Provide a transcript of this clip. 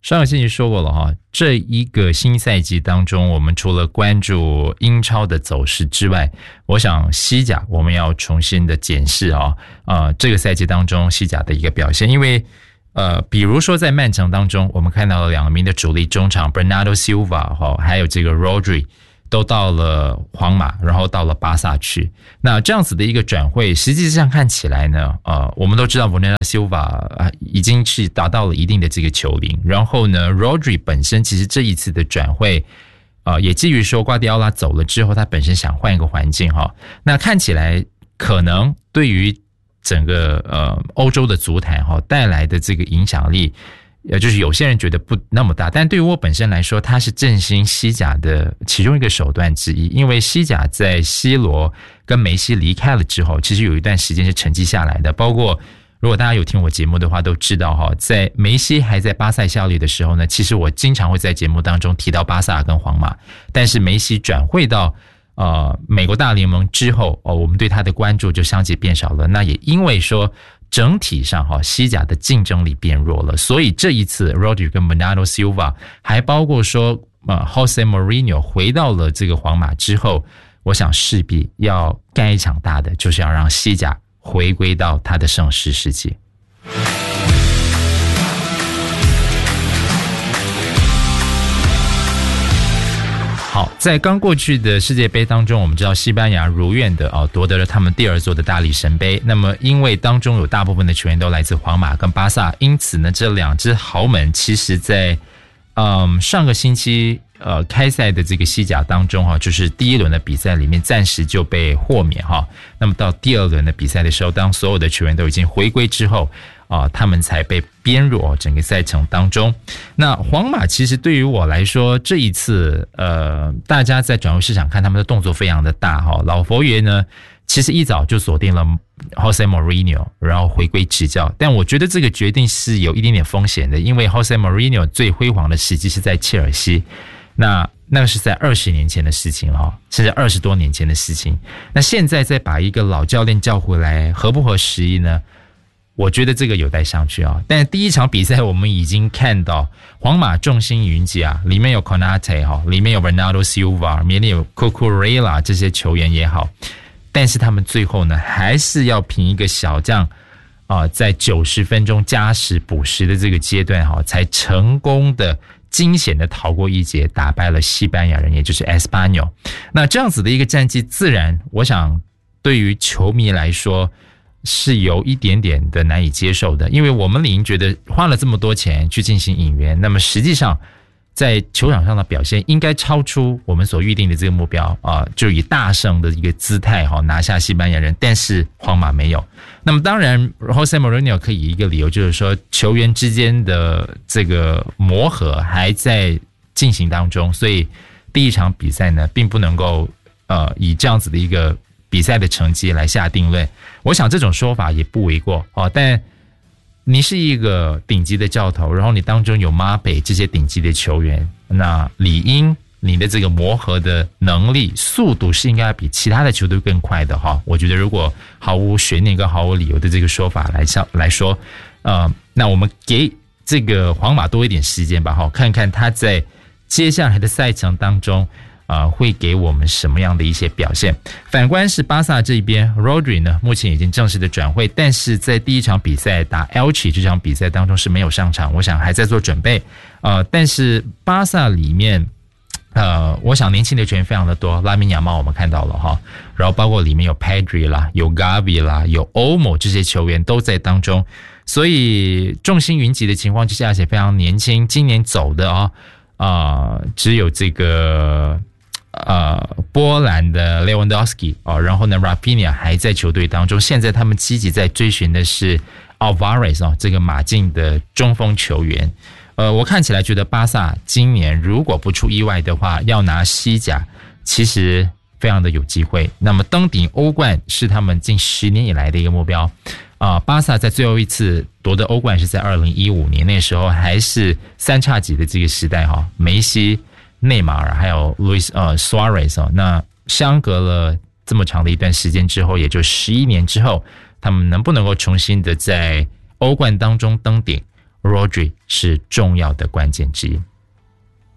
上个星期说过了哈，这一个新赛季当中，我们除了关注英超的走势之外，我想西甲我们要重新的检视这个赛季当中西甲的一个表现，因为比如说在曼城当中，我们看到了两名的主力中场 Bernardo Silva 还有这个 Rodri 都到了皇马，然后到了巴萨去。那这样子的一个转会，实际上看起来呢，我们都知道 Bernardo Silva 已经是达到了一定的这个球龄，然后呢 Rodri 本身其实这一次的转会也基于说瓜迪奥拉走了之后，他本身想换一个环境那看起来可能对于整个欧洲的足坛带来的这个影响力，就是有些人觉得不那么大，但对于我本身来说，它是振兴西甲的其中一个手段之一。因为西甲在 C 罗跟梅西离开了之后，其实有一段时间是沉寂下来的。包括如果大家有听我节目的话，都知道在梅西还在巴塞效力的时候呢，其实我经常会在节目当中提到巴萨跟皇马。但是梅西转会到美国大联盟之后我们对他的关注就相继变少了。那也因为说整体上西甲的竞争力变弱了，所以这一次 Rodri 跟 Bernardo Silva 还包括说Jose Mourinho 回到了这个皇马之后，我想势必要干一场大的，就是要让西甲回归到他的盛世时期。好，在刚过去的世界杯当中，我们知道西班牙如愿的夺得了他们第二座的大力神杯。那么因为当中有大部分的球员都来自皇马跟巴萨，因此呢这两支豪门其实在上个星期开赛的这个西甲当中就是第一轮的比赛里面暂时就被豁免那么到第二轮的比赛的时候，当所有的球员都已经回归之后他们才被编入整个赛程当中。那皇马其实对于我来说，这一次大家在转会市场看他们的动作非常的大老佛爷呢其实一早就锁定了 Jose Mourinho 然后回归执教，但我觉得这个决定是有一点点风险的，因为 Jose Mourinho 最辉煌的时期是在切尔西，那个是在20年前的事情甚至20多年前的事情。那现在再把一个老教练叫回来，合不合时宜呢？我觉得这个有待商榷但第一场比赛我们已经看到皇马众星云集里面有 Konate 里面有 Bernardo Silva， 里面有 Cucurella 这些球员也好，但是他们最后呢还是要凭一个小将在90分钟加时补时的这个阶段才成功的惊险的逃过一劫，打败了西班牙人，也就是 Espanyol。 那这样子的一个战绩，自然我想对于球迷来说是有一点点的难以接受的，因为我们已经觉得花了这么多钱去进行引援，那么实际上在球场上的表现应该超出我们所预定的这个目标就以大胜的一个姿态拿下西班牙人，但是皇马没有。那么当然 Jose Mourinho 可以一个理由就是说球员之间的这个磨合还在进行当中，所以第一场比赛呢并不能够以这样子的一个比赛的成绩来下定论。我想这种说法也不为过但你是一个顶级的教头，然后你当中有马北这些顶级的球员，那理应你的这个磨合的能力速度是应该比其他的球队更快的我觉得如果毫无悬念跟毫无理由的这个说法来说那我们给这个皇马多一点时间吧看看他在接下来的赛程当中会给我们什么样的一些表现。反观是巴萨这边 Rodri 呢目前已经正式的转会，但是在第一场比赛打 Elche 这场比赛当中是没有上场，我想还在做准备但是巴萨里面我想年轻的球员非常的多，拉米亚茂我们看到了然后包括里面有 Pedri 啦，有 Gavi 啦，有 Olmo 这些球员都在当中，所以众星云集的情况之下，而且非常年轻，今年走的只有这个波兰的 Lewandowski 然后呢 Rafinha 还在球队当中，现在他们积极在追寻的是 Alvarez 这个马竞的中锋球员。我看起来觉得巴萨今年如果不出意外的话，要拿西甲其实非常的有机会。那么登顶欧冠是他们近10年以来的一个目标巴萨在最后一次夺得欧冠是在2015年，那时候还是三叉戟的这个时代梅西、内马尔还有 Luis Suarez 那相隔了这么长的一段时间之后，也就11年之后，他们能不能够重新的在欧冠当中登顶 Rodri 是重要的关键之一。